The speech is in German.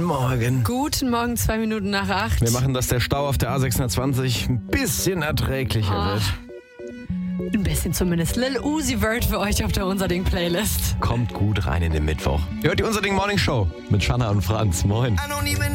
Guten Morgen. Guten Morgen, 2 Minuten nach 8. Wir machen, dass der Stau auf der A620 ein bisschen erträglicher wird. Ein bisschen zumindest. Lil Uzi Vert für euch auf der Unser Ding Playlist. Kommt gut rein in den Mittwoch. Hört die Unser Ding Morning Show. Mit Shanna und Franz. Moin.